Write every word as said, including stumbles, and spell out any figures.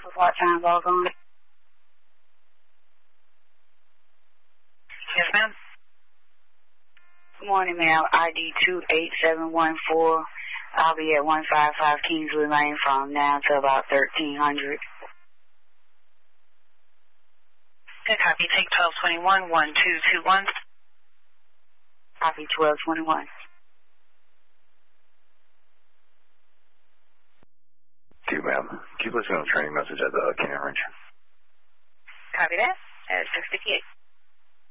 with what time log on? Yes, ma'am. Good morning, ma'am. I D two eight seven one four. I'll be at one five five Kingsley Lane from now to about thirteen hundred. Good copy. Take twelve twenty-one, one two two one. Copy twelve twenty-one. Two, ma'am. Keep listening to the training message at the Canyon Ranch. Copy that. At six fifty-eight.